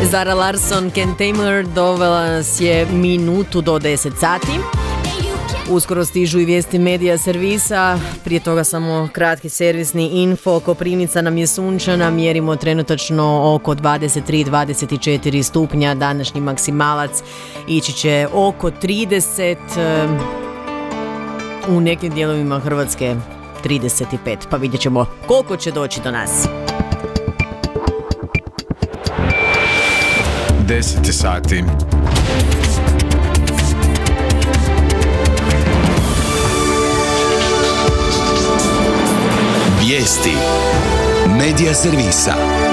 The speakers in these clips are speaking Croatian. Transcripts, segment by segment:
Zara Larsson, Ken Tamer dovela nas je minutu do 10 sati. Uskoro stižu i vijesti medija servisa, prije toga samo kratki servisni info. Koprivnica nam je sunčana, mjerimo trenutačno oko 23-24 stupnja, današnji maksimalac ići će oko 30, u nekim dijelovima Hrvatske 35, pa vidjet ćemo koliko će doći do nas. 10 sati. Vijesti medija servisa.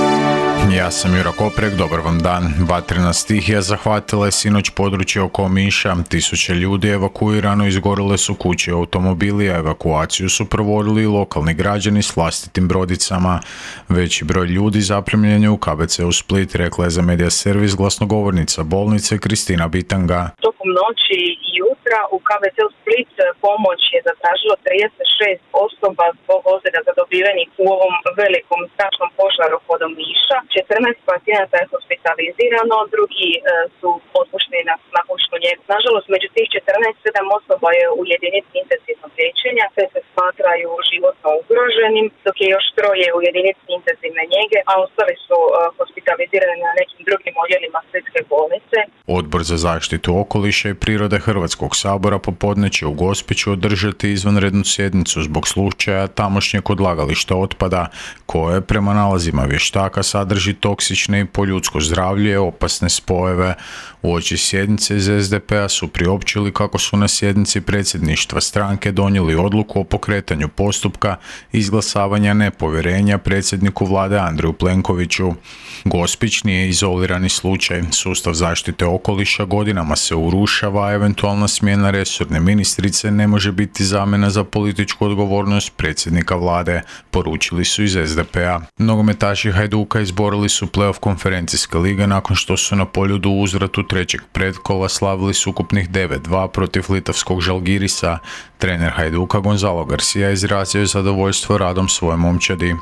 Ja sam Jura Koprek, dobar vam dan. Vatrena stihija zahvatila je sinoć područje oko Omiša. Tisuće ljudi evakuirano, izgorile su kuće i automobili, a evakuaciju su provodili lokalni građani s vlastitim brodicama. Veći broj ljudi zaprimljen je u KBC u Split, rekla je za medija servis glasnogovornica bolnice Kristina Bitanga. Tokom noći i jutra u KBC u Split pomoć je zatražilo 36 osoba zbog ozljeda zadobivenih u ovom velikom strašnom požaru kod Omiša. 14 pacijenata je hospitalizirano, drugi su otpušteni na kućnu njegu. Nažalost, među tih 14, 7 osoba je u jedinici intenzivnog liječenja, sve se smatraju životno ugroženim, dok je još 3 u jedinici intenzivne njege, a ostali su hospitalizirani na nekim drugim odjelima Splitske bolnice. Odbor za zaštitu okoliša i prirode Hrvatskog sabora popodne će u Gospiću održati izvanrednu sjednicu zbog slučaja tamošnjeg odlagališta otpada, koje prema nalazima vještaka sadrži toksične i po ljudsko zdravlje opasne spojeve. Uoči sjednice iz SDP-a su priopćili kako su na sjednici predsjedništva stranke donijeli odluku o pokretanju postupka izglasavanja nepovjerenja predsjedniku vlade Andreju Plenkoviću. Gospić nije izolirani slučaj. Sustav zaštite okoliša godinama se urušava, a eventualna smjena resorne ministrice ne može biti zamjena za političku odgovornost predsjednika vlade, poručili su iz SDP-a. Nogometaši Hajduka izborili su play-off konferencijske lige nakon što su na Poljudu u uzvratu trećeg predkola slavili s ukupnih 9-2 protiv litavskog Žalgirisa. Trener Hajduka Gonzalo Garcia izrazio je zadovoljstvo radom svoje momčadi.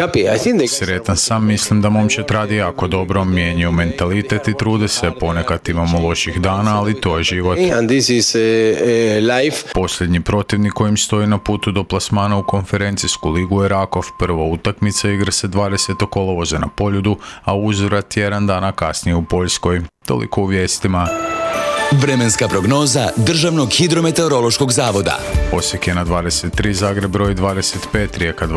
Sretan sam, mislim da momčad radi jako dobro, mijenjaju mentalitet i trude se, ponekad imamo loših dana, ali to je život. Posljednji protivnik kojim stoji na putu do plasmana u konferencijsku ligu je Rakov. Prva utakmica igra se 20. kolovoza na Poljudu, a uzvrat tjedan dana kasnije u Poljskoj. Toliko u vijestima. Vremenska prognoza Državnog hidrometeorološkog zavoda. Osijek je na 23, Zagreb broj 25, Rijeka